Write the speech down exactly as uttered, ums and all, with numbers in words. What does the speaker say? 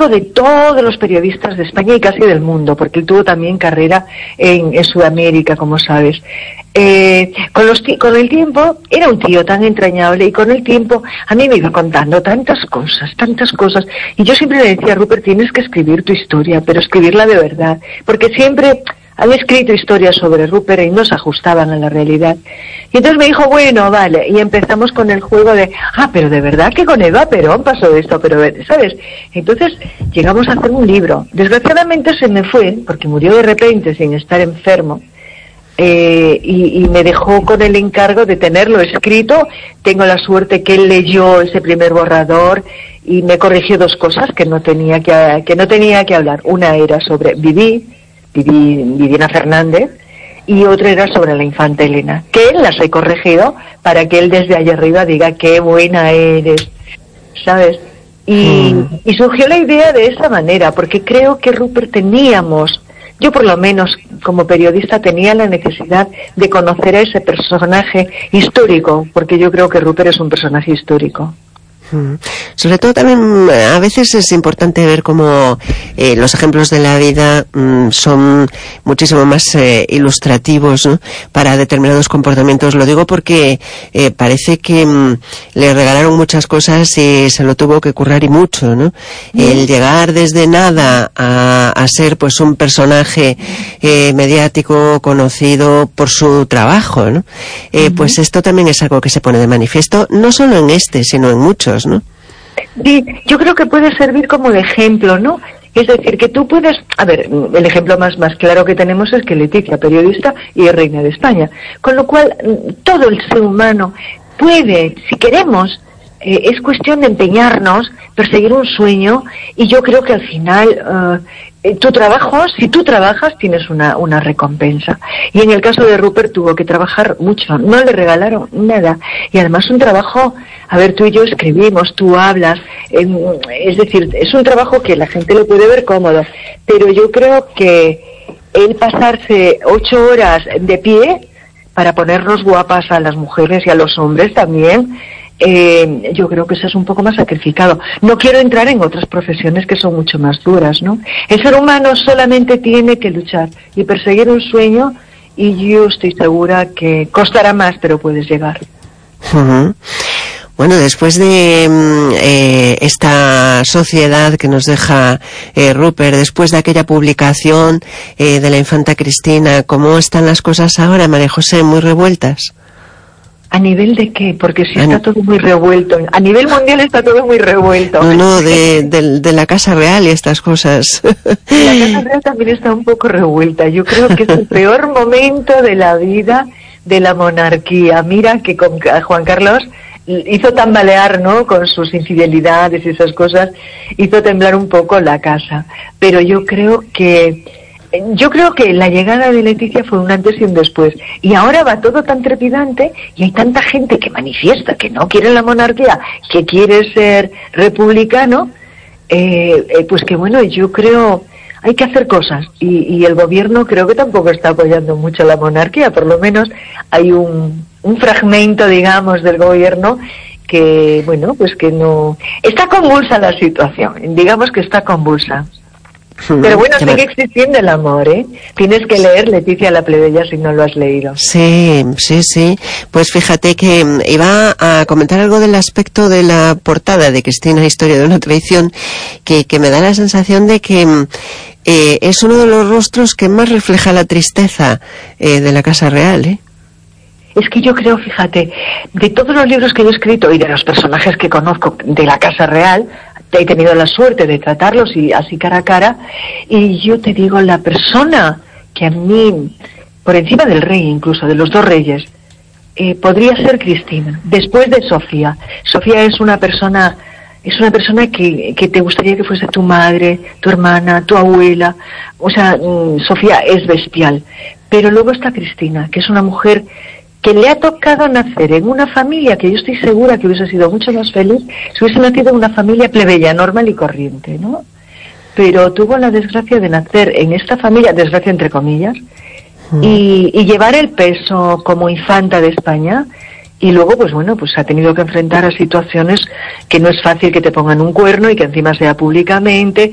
de todos los periodistas de España y casi del mundo, porque él tuvo también carrera en, en Sudamérica, como sabes. Eh, con, los, con el tiempo, era un tío tan entrañable, y con el tiempo a mí me iba contando tantas cosas, tantas cosas, y yo siempre le decía, Rupert, tienes que escribir tu historia, pero escribirla de verdad, porque siempre han escrito historias sobre Rupert y no se ajustaban a la realidad. Y entonces me dijo, bueno, vale, y empezamos con el juego de, ah, pero de verdad que con Eva Perón pasó esto, pero, ¿sabes? Entonces llegamos a hacer un libro. Desgraciadamente se me fue, porque murió de repente sin estar enfermo, eh, y, y me dejó con el encargo de tenerlo escrito. Tengo la suerte que él leyó ese primer borrador y me corrigió dos cosas que no tenía que, que no tenía que hablar. Una era sobre Viví, Viví, Viviana Fernández, y otra era sobre la infanta Elena, que él las he corregido para que él desde allá arriba diga qué buena eres, ¿sabes? Y, mm. y surgió la idea de esa manera, porque creo que Rupert teníamos, yo por lo menos como periodista tenía la necesidad de conocer a ese personaje histórico, porque yo creo que Rupert es un personaje histórico. Sobre todo también a veces es importante ver cómo eh, los ejemplos de la vida mm, son muchísimo más eh, ilustrativos, ¿no?, para determinados comportamientos. Lo digo porque eh, parece que mm, le regalaron muchas cosas y se lo tuvo que currar y mucho, ¿no? Mm. El llegar desde nada a, a ser pues un personaje eh, mediático conocido por su trabajo, ¿no? Eh, mm-hmm. Pues esto también es algo que se pone de manifiesto, no solo en este, sino en muchos, ¿no? Sí, yo creo que puede servir como de ejemplo, ¿no? Es decir, que tú puedes... A ver, el ejemplo más, más claro que tenemos es que Leticia, periodista y es reina de España. Con lo cual, todo el ser humano puede, si queremos, eh, es cuestión de empeñarnos, perseguir un sueño, y yo creo que al final... Uh, tu trabajo, si tú trabajas, tienes una, una recompensa. Y en el caso de Rupert tuvo que trabajar mucho, no le regalaron nada. Y además un trabajo, a ver, tú y yo escribimos, tú hablas, eh, es decir, es un trabajo que la gente lo puede ver cómodo, pero yo creo que el pasarse ocho horas de pie para ponernos guapas a las mujeres y a los hombres también, Eh, yo creo que eso es un poco más sacrificado. No quiero entrar en otras profesiones que son mucho más duras, ¿no? El ser humano solamente tiene que luchar y perseguir un sueño, y yo estoy segura que costará más, pero puedes llegar. Uh-huh. Bueno, después de eh, esta sociedad que nos deja eh, Rupert, después de aquella publicación eh, de la infanta Cristina, ¿cómo están las cosas ahora, María José? ¿Muy revueltas? ¿A nivel de qué? Porque si está todo muy revuelto. A nivel mundial está todo muy revuelto. No, no, de, de, de la Casa Real y estas cosas. La Casa Real también está un poco revuelta. Yo creo que es el peor momento de la vida de la monarquía. Mira que con Juan Carlos hizo tambalear, ¿no?, con sus infidelidades y esas cosas, hizo temblar un poco la casa. Pero yo creo que... Yo creo que la llegada de Leticia fue un antes y un después, y ahora va todo tan trepidante y hay tanta gente que manifiesta que no quiere la monarquía, que quiere ser republicano, eh, eh, pues que bueno, yo creo hay que hacer cosas, y, y el gobierno creo que tampoco está apoyando mucho la monarquía, por lo menos hay un, un fragmento, digamos, del gobierno que, bueno, pues que no... Está convulsa la situación, digamos que está convulsa. Pero bueno, sigue existiendo el amor, ¿eh? Tienes que leer Leticia la plebeya si no lo has leído. Sí, sí, sí. Pues fíjate que iba a comentar algo del aspecto de la portada de Cristina, Historia de una traición, que, que me da la sensación de que eh, es uno de los rostros que más refleja la tristeza eh, de la Casa Real, ¿eh? Es que yo creo, fíjate, de todos los libros que yo he escrito y de los personajes que conozco de la Casa Real, he tenido la suerte de tratarlos y así cara a cara, y yo te digo, la persona que a mí, por encima del rey, incluso de los dos reyes, eh, podría ser Cristina, después de Sofía. Sofía es una persona, es una persona que, que te gustaría que fuese tu madre, tu hermana, tu abuela. O sea, mmm, Sofía es bestial. Pero luego está Cristina, que es una mujer que le ha tocado nacer en una familia que yo estoy segura que hubiese sido mucho más feliz si hubiese nacido en una familia plebeya, normal y corriente, ¿no? Pero tuvo la desgracia de nacer en esta familia, desgracia entre comillas, mm. y, y llevar el peso como infanta de España, y luego, pues bueno, pues ha tenido que enfrentar a situaciones que no es fácil, que te pongan un cuerno y que encima sea públicamente,